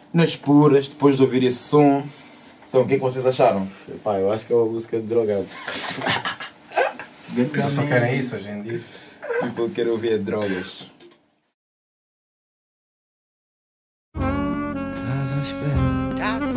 nas puras, depois de ouvir esse som. Então, o que é que vocês acharam? Pá, eu acho que é uma música de drogado. Só querem isso hoje em dia. Tipo, eu quero ouvir drogas.